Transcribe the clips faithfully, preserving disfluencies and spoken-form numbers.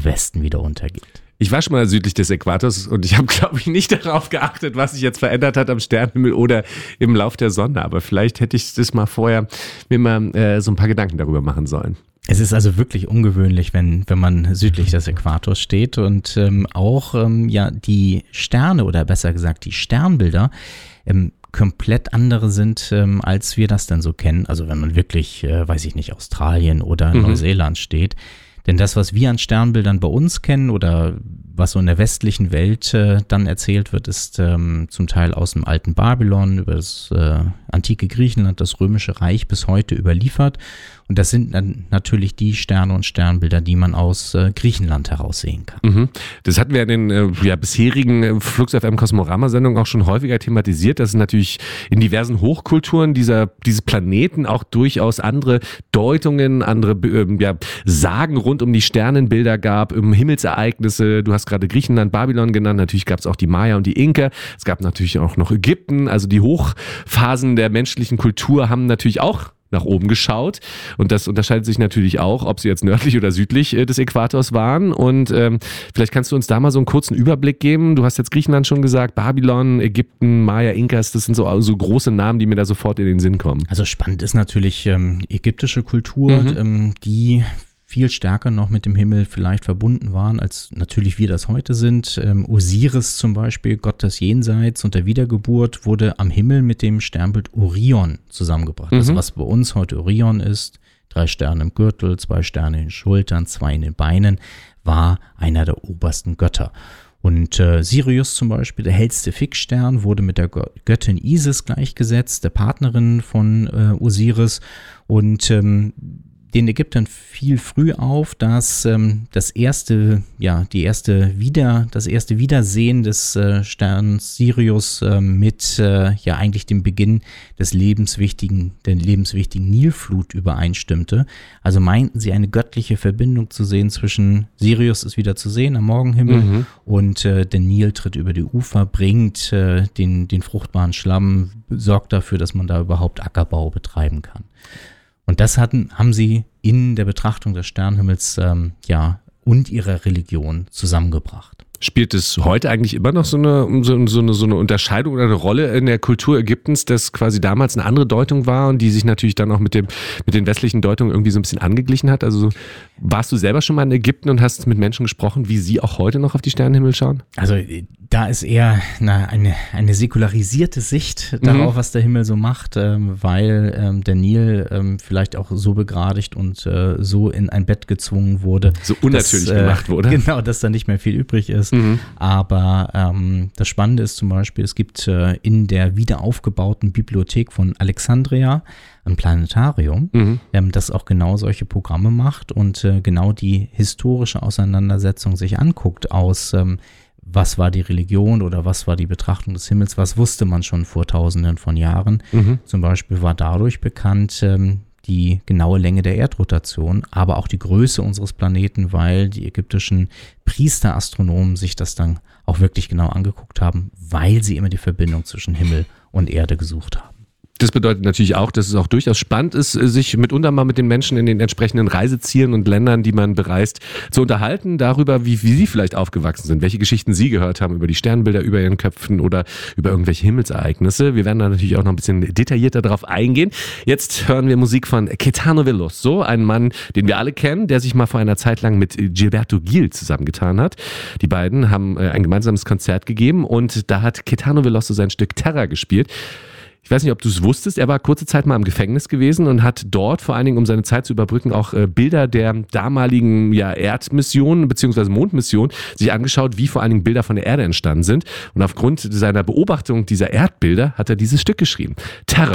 im Westen wieder untergeht. Ich war schon mal südlich des Äquators und ich habe, glaube ich, nicht darauf geachtet, was sich jetzt verändert hat am Sternenhimmel oder im Lauf der Sonne. Aber vielleicht hätte ich das mal vorher mir mal äh, so ein paar Gedanken darüber machen sollen. Es ist also wirklich ungewöhnlich, wenn, wenn man südlich des Äquators steht und ähm, auch ähm, ja die Sterne oder besser gesagt die Sternbilder ähm, komplett andere sind, ähm, als wir das dann so kennen. Also wenn man wirklich, äh, weiß ich nicht, Australien oder mhm. Neuseeland steht. Denn das, was wir an Sternbildern bei uns kennen oder was so in der westlichen Welt äh, dann erzählt wird, ist ähm, zum Teil aus dem alten Babylon, über das äh, antike Griechenland, das Römische Reich bis heute überliefert. Und das sind dann natürlich die Sterne und Sternbilder, die man aus äh, Griechenland heraussehen kann. Mhm. Das hatten wir in den äh, ja, bisherigen äh, Flux F M Kosmorama-Sendungen auch schon häufiger thematisiert, dass es natürlich in diversen Hochkulturen dieser, dieses Planeten auch durchaus andere Deutungen, andere äh, ja, Sagen rund um die Sternenbilder gab, um Himmelsereignisse. Du hast gerade Griechenland, Babylon genannt, natürlich gab es auch die Maya und die Inka. Es gab natürlich auch noch Ägypten, also die Hochphasen der menschlichen Kultur haben natürlich auch nach oben geschaut und das unterscheidet sich natürlich auch, ob sie jetzt nördlich oder südlich äh, des Äquators waren und ähm, vielleicht kannst du uns da mal so einen kurzen Überblick geben. Du hast jetzt Griechenland schon gesagt, Babylon, Ägypten, Maya, Inkas, das sind so, so große Namen, die mir da sofort in den Sinn kommen. Also spannend ist natürlich ähm, ägyptische Kultur, mhm. ähm, die viel stärker noch mit dem Himmel vielleicht verbunden waren, als natürlich wir das heute sind. Ähm, Osiris zum Beispiel, Gott des Jenseits und der Wiedergeburt, wurde am Himmel mit dem Sternbild Orion zusammengebracht. Mhm. Also was bei uns heute Orion ist, drei Sterne im Gürtel, zwei Sterne in den Schultern, zwei in den Beinen, war einer der obersten Götter. Und äh, Sirius zum Beispiel, der hellste Fixstern, wurde mit der Göttin Isis gleichgesetzt, der Partnerin von äh, Osiris. Und ähm, den Ägyptern fiel früh auf, dass ähm, das erste, ja, die erste Wieder, das erste Wiedersehen des äh, Sterns Sirius äh, mit äh, ja eigentlich dem Beginn des lebenswichtigen, der lebenswichtigen Nilflut übereinstimmte. Also meinten sie eine göttliche Verbindung zu sehen zwischen Sirius ist wieder zu sehen am Morgenhimmel mhm. und äh, der Nil tritt über die Ufer, bringt äh, den, den fruchtbaren Schlamm, sorgt dafür, dass man da überhaupt Ackerbau betreiben kann. Und das hatten, haben sie in der Betrachtung des Sternenhimmels ähm, ja, und ihrer Religion zusammengebracht. Spielt es heute eigentlich immer noch so eine, so, so, eine, so eine Unterscheidung oder eine Rolle in der Kultur Ägyptens, dass quasi damals eine andere Deutung war und die sich natürlich dann auch mit, dem, mit den westlichen Deutungen irgendwie so ein bisschen angeglichen hat? Also warst du selber schon mal in Ägypten und hast mit Menschen gesprochen, wie sie auch heute noch auf die Sternenhimmel schauen? Also da ist eher eine, eine, eine säkularisierte Sicht darauf, mhm. was der Himmel so macht, ähm, weil ähm, der Nil ähm, vielleicht auch so begradigt und äh, so in ein Bett gezwungen wurde. So unnatürlich dass, äh, gemacht wurde. Genau, dass da nicht mehr viel übrig ist. Mhm. Aber ähm, das Spannende ist zum Beispiel, es gibt äh, in der wiederaufgebauten Bibliothek von Alexandria ein Planetarium, mhm. ähm, das auch genau solche Programme macht und äh, genau die historische Auseinandersetzung sich anguckt aus ähm, was war die Religion oder was war die Betrachtung des Himmels, was wusste man schon vor Tausenden von Jahren. Mhm. Zum Beispiel war dadurch bekannt ähm, die genaue Länge der Erdrotation, aber auch die Größe unseres Planeten, weil die ägyptischen Priesterastronomen sich das dann auch wirklich genau angeguckt haben, weil sie immer die Verbindung zwischen Himmel und Erde gesucht haben. Das bedeutet natürlich auch, dass es auch durchaus spannend ist, sich mitunter mal mit den Menschen in den entsprechenden Reisezielen und Ländern, die man bereist, zu unterhalten, darüber, wie, wie sie vielleicht aufgewachsen sind, welche Geschichten sie gehört haben über die Sternbilder über ihren Köpfen oder über irgendwelche Himmelsereignisse. Wir werden da natürlich auch noch ein bisschen detaillierter drauf eingehen. Jetzt hören wir Musik von Caetano Veloso, ein Mann, den wir alle kennen, der sich mal vor einer Zeit lang mit Gilberto Gil zusammengetan hat. Die beiden haben ein gemeinsames Konzert gegeben und da hat Caetano Veloso sein Stück Terra gespielt. Ich weiß nicht, ob du es wusstest, er war kurze Zeit mal im Gefängnis gewesen und hat dort vor allen Dingen, um seine Zeit zu überbrücken, auch äh, Bilder der damaligen ja, Erdmission bzw. Mondmission sich angeschaut, wie vor allen Dingen Bilder von der Erde entstanden sind. Und aufgrund seiner Beobachtung dieser Erdbilder hat er dieses Stück geschrieben. Terra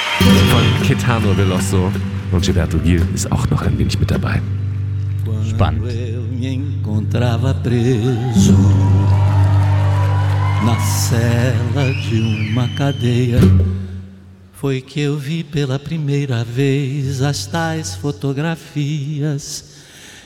von Caetano Veloso und Gilberto Gil ist auch noch ein wenig mit dabei. Spannend. Na cela de uma cadeia foi que eu vi pela primeira vez as tais fotografias